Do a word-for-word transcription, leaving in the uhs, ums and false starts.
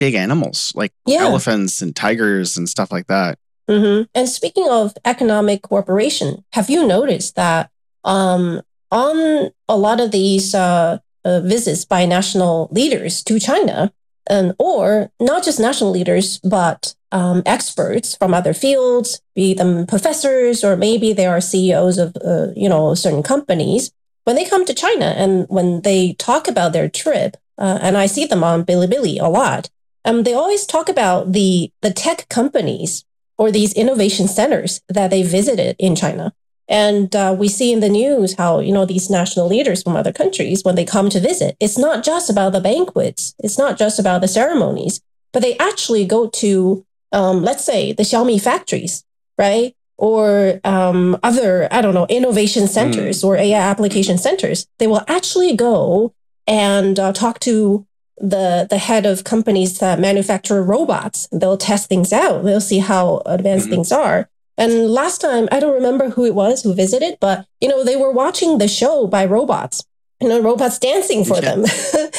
big animals like Yeah. elephants and tigers and stuff like that. Mm-hmm. And speaking of economic cooperation, have you noticed that um, on a lot of these uh, uh, visits by national leaders to China, and or not just national leaders, but um, experts from other fields, be them professors or maybe they are C E Os of uh, you know certain companies, when they come to China and when they talk about their trip, uh, and I see them on Bilibili a lot, um, they always talk about the the tech companies or these innovation centers that they visited in China. And uh, we see in the news how, you know, these national leaders from other countries, when they come to visit, it's not just about the banquets. It's not just about the ceremonies, but they actually go to, um, let's say, the Xiaomi factories, right? Or um, other, I don't know, innovation centers mm. or A I application centers. They will actually go and uh, talk to the the head of companies that manufacture robots. They'll test things out. They'll see how advanced mm-hmm. things are. And last time, I don't remember who it was who visited, but, you know, they were watching the show by robots, you know, robots dancing for yeah. them.